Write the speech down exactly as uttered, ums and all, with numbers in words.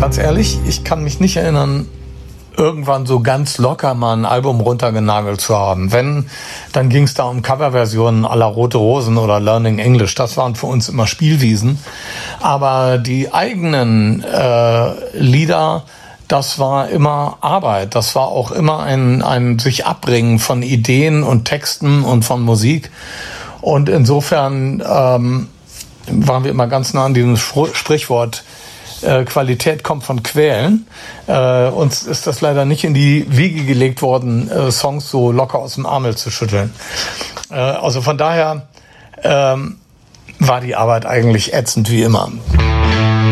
Ganz ehrlich, ich kann mich nicht erinnern, irgendwann so ganz locker mal ein Album runtergenagelt zu haben. Wenn, dann ging es da um Coverversionen à la Rote Rosen oder Learning English. Das waren für uns immer Spielwiesen. Aber die eigenen äh, Lieder, das war immer Arbeit. Das war auch immer ein, ein sich abbringen von Ideen und Texten und von Musik. Und insofern ähm, waren wir immer ganz nah an diesem Sprichwort, äh, Qualität kommt von Quälen. Äh, uns ist das leider nicht in die Wiege gelegt worden, äh, Songs so locker aus dem Ärmel zu schütteln. Äh, also von daher ähm, war die Arbeit eigentlich ätzend wie immer.